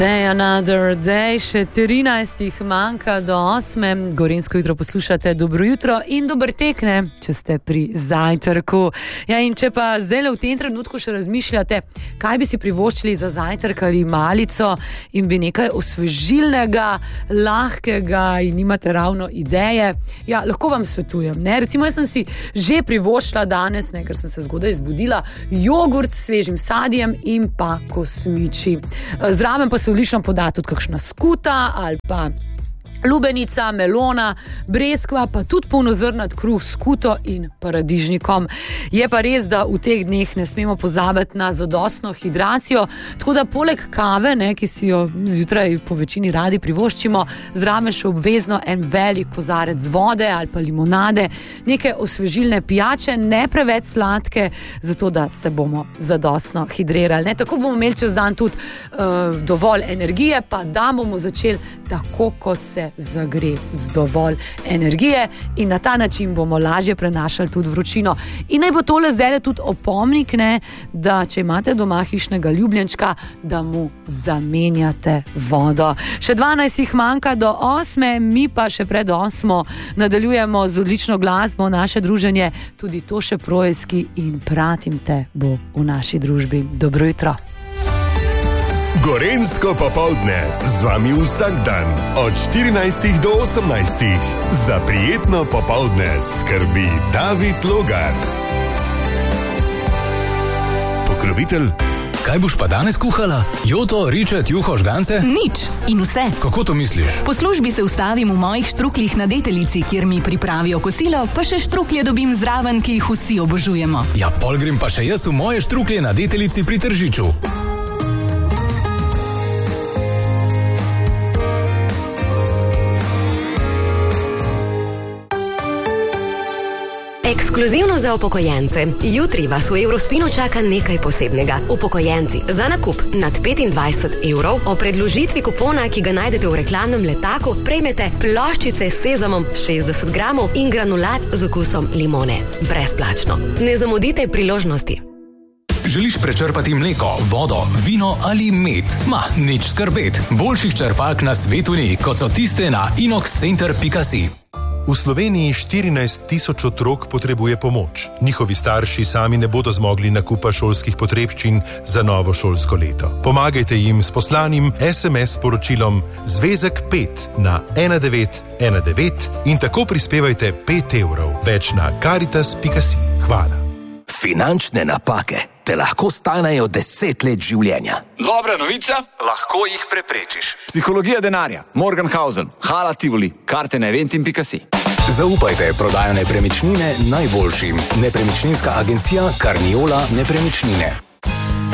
Another day, še 13 manjka do 8. Gorenjsko jutro poslušate, dobro jutro in dober tek, ne, če ste pri zajtrku. Ja, in če pa zdaj v tem trenutku še razmišljate, kaj bi si privoščili za zajtrk ali malico in bi nekaj osvežilnega, lahkega in nimate ravno ideje, ja, lahko vam svetujem, ne. Recimo, jaz sem si že privoščila danes, ne, ker sem se zgodaj zbudila, jogurt s svežim sadjem in pa kosmiči. Zraven pa se odlično poda tudi kakšna skuta ali pa lubenica, melona, breskva, pa tudi polnozrnat kruh s skuto in paradižnikom. Je pa res, da v teh dneh ne smemo pozabiti na zadostno hidracijo, tako da poleg kave, ne, ki si jo zjutraj po večini radi privoščimo, zraven še obvezno en velik kozarec vode ali pa limonade, neke osvežilne pijače, ne preveč sladke, zato da se bomo zadostno hidrirali. Ne, tako bomo imeli čez dan tudi dovolj energije, pa da bomo začeli tako, kot se zagre z dovolj energije in na ta način bomo lažje prenašali tudi vročino. In naj bo tole zdaj tudi opomnik, ne, da če imate doma hišnega ljubljenčka, da mu zamenjate vodo. Še 12 jih manjka do 8, mi pa še pred 8 nadaljujemo z odlično glasbo, naše druženje, tudi to še projski in pratim te bo v naši družbi. Dobro jutro. Gorenjsko popoldne z vami vsak dan od 14 do 18. Za prijetno popoldne skrbi David Logar. Pokrovitelj. Kaj boš pa danes kuhala? Joto, ričet, juho, žgance? Nič in vse. Kako to misliš? Po službi se ustavim v mojih štruklih na Deteljici, kjer mi pripravijo kosilo, pa še štruklje dobim zraven, ki jih vsi obožujemo. Ja, pol grem pa še jaz v moje štruklje na Deteljici pri Tržiču. Ekskluzivno za upokojence. Jutri vas v Eurospinu čaka nekaj posebnega. Upokojenci za nakup nad 25 evrov o predložitvi kupona, ki ga najdete v reklamnem letaku, prejmete ploščice s sezamom 60 gramov in granulat z okusom limone. Brezplačno. Ne zamudite priložnosti. Želiš prečrpati mleko, vodo, vino ali med? Nič skrbet. Boljših črpalk na svetu ni, kot so tiste na inoxcenter.si. V Sloveniji 14 tisoč otrok potrebuje pomoč. Njihovi starši sami ne bodo zmogli nakupa šolskih potrebščin za novo šolsko leto. Pomagajte jim s poslanim SMS sporočilom Zvezek 5 na 1919 in tako prispevajte 5 evrov. Več na caritas.si. Hvala. Finančne napake te lahko stanejo 10 let življenja. Dobra novica? Lahko jih preprečiš. Psihologija denarja. Morgenhausen, Hala Tivoli, karte na eventim.si. Zaupajte prodajo nepremičnine najboljšim. Nepremičninska agencija Carniola Nepremičnine.